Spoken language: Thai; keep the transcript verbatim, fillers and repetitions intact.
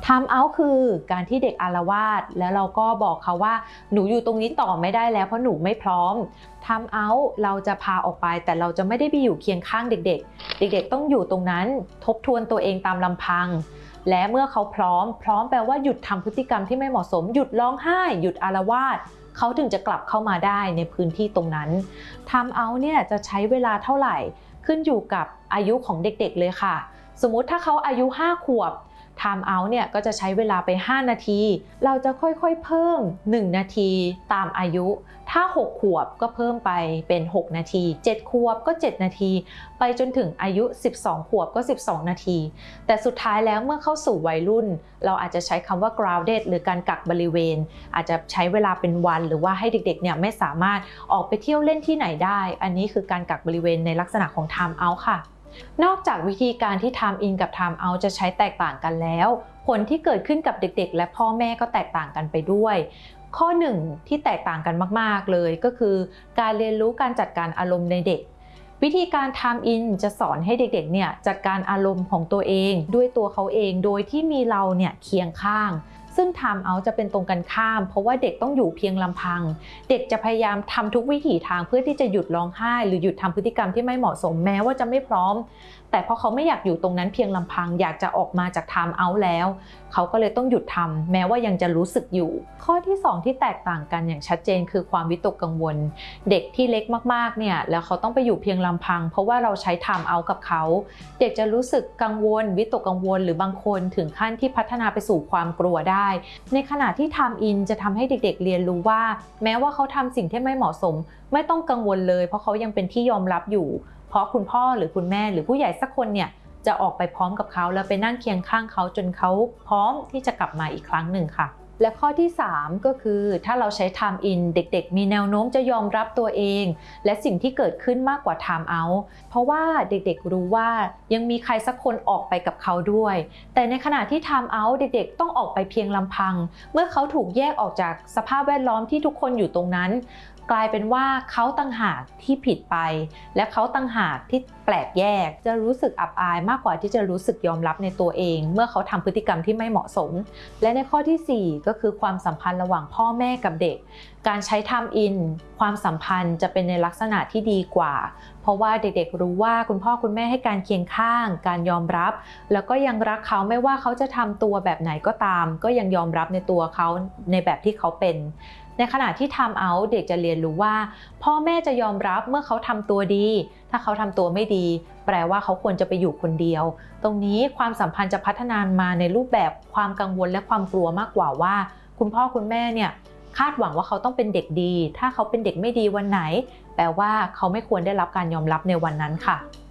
time out คือการที่เด็กอาละวาดแล้วเราก็บอกเขาว่าหนูอยู่ตรงนี้ต่อไม่ได้แล้วเพราะหนูไม่พร้อม time out เราจะพาออกไปแต่เราจะไม่ได้ไปอยู่เคียงข้างเด็กๆเด็กๆต้องอยู่ตรงนั้นทบทวนตัวเองตามลำพังและเมื่อเขาพร้อมพร้อมแปลว่าหยุดทำพฤติกรรมที่ไม่เหมาะสมหยุดร้องไห้หยุดอาละวาดเขาถึงจะกลับเข้ามาได้ในพื้นที่ตรงนั้น time out เนี่ยจะใช้เวลาเท่าไหร่ขึ้นอยู่กับอายุของเด็กๆเลยค่ะสมมุติถ้าเขาอายุห้าขวบtime out เนี่ยก็จะใช้เวลาไปห้านาทีเราจะค่อยๆเพิ่มหนึ่งนาทีตามอายุถ้าหกขวบก็เพิ่มไปเป็นหกนาทีเจ็ดขวบก็เจ็ดนาทีไปจนถึงอายุสิบสองขวบก็สิบสองนาทีแต่สุดท้ายแล้วเมื่อเข้าสู่วัยรุ่นเราอาจจะใช้คำว่า grounded หรือการกักบริเวณอาจจะใช้เวลาเป็นวันหรือว่าให้เด็กๆเนี่ยไม่สามารถออกไปเที่ยวเล่นที่ไหนได้อันนี้คือการกักบริเวณในลักษณะของ time out ค่ะนอกจากวิธีการที่ time in กับ time out จะใช้แตกต่างกันแล้วผลที่เกิดขึ้นกับเด็กๆและพ่อแม่ก็แตกต่างกันไปด้วยข้อหนึ่งที่แตกต่างกันมากๆเลยก็คือการเรียนรู้การจัดการอารมณ์ในเด็กวิธีการ time in จะสอนให้เด็กๆเนี่ยจัดการอารมณ์ของตัวเองด้วยตัวเขาเองโดยที่มีเราเนี่ยเคียงข้างซึ่ง time out จะเป็นตรงกันข้ามเพราะว่าเด็กต้องอยู่เพียงลำพังเด็กจะพยายามทำทุกวิถีทางเพื่อที่จะหยุดร้องไห้หรือหยุดทำพฤติกรรมที่ไม่เหมาะสมแม้ว่าจะไม่พร้อมแต่พอเขาไม่อยากอยู่ตรงนั้นเพียงลำพังอยากจะออกมาจาก time out แล้วเขาก็เลยต้องหยุดทำแม้ว่ายังจะรู้สึกอยู่ข้อที่สองที่แตกต่างกันอย่างชัดเจนคือความวิตกกังวลเด็กที่เล็กมากๆเนี่ยแล้วเขาต้องไปอยู่เพียงลำพังเพราะว่าเราใช้ time out กับเขาเด็กจะรู้สึกกังวลวิตกกังวลหรือบางคนถึงขั้นที่พัฒนาไปสู่ความกลัวได้ในขณะที่ time in จะทำให้เด็กๆเรียนรู้ว่าแม้ว่าเขาทำสิ่งที่ไม่เหมาะสมไม่ต้องกังวลเลยเพราะเขายังเป็นที่ยอมรับอยู่เพราะคุณพ่อหรือคุณแม่หรือผู้ใหญ่สักคนเนี่ยจะออกไปพร้อมกับเขาแล้วไปนั่งเคียงข้างเขาจนเขาพร้อมที่จะกลับมาอีกครั้งหนึ่งค่ะและข้อที่สามก็คือถ้าเราใช้ time in เด็กๆมีแนวโน้มจะยอมรับตัวเองและสิ่งที่เกิดขึ้นมากกว่า time out เพราะว่าเด็กๆรู้ว่ายังมีใครสักคนออกไปกับเขาด้วยแต่ในขณะที่ time out เด็กๆต้องออกไปเพียงลำพังเมื่อเขาถูกแยกออกจากสภาพแวดล้อมที่ทุกคนอยู่ตรงนั้นกลายเป็นว่าเขาต่างหากที่ผิดไปและเขาต่างหากที่แปลกแยกจะรู้สึกอับอายมากกว่าที่จะรู้สึกยอมรับในตัวเองเมื่อเขาทำพฤติกรรมที่ไม่เหมาะสมและในข้อที่สี่ก็คือความสัมพันธ์ระหว่างพ่อแม่กับเด็กการใช้ time in ความสัมพันธ์จะเป็นในลักษณะที่ดีกว่าเพราะว่าเด็กๆรู้ว่าคุณพ่อคุณแม่ให้การเคียงข้างการยอมรับแล้วก็ยังรักเขาไม่ว่าเขาจะทำตัวแบบไหนก็ตามก็ยังยอมรับในตัวเขาในแบบที่เขาเป็นในขณะที่ time out เด็กจะเรียนรู้ว่าพ่อแม่จะยอมรับเมื่อเขาทำตัวดีถ้าเขาทำตัวไม่ดีแปลว่าเขาควรจะไปอยู่คนเดียวตรงนี้ความสัมพันธ์จะพัฒนามาในรูปแบบความกังวลและความกลัวมากกว่าว่าคุณพ่อคุณแม่เนี่ยคาดหวังว่าเขาต้องเป็นเด็กดีถ้าเขาเป็นเด็กไม่ดีวันไหนแปลว่าเขาไม่ควรได้รับการยอมรับในวันนั้นค่ะ